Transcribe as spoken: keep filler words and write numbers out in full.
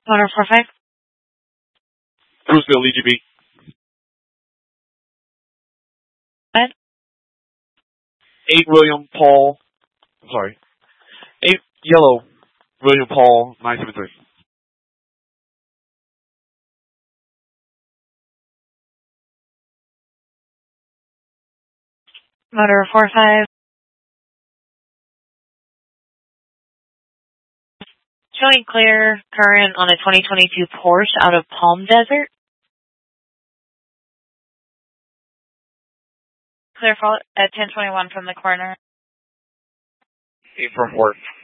Motor four five. Bruceville, E G B. What? eight William Paul, sorry, eight Yellow William Paul nine seven three. Motor four five. Showing clear current on a twenty twenty-two Porsche out of Palm Desert. Clear fault at ten twenty-one from the corner. eight from Fort.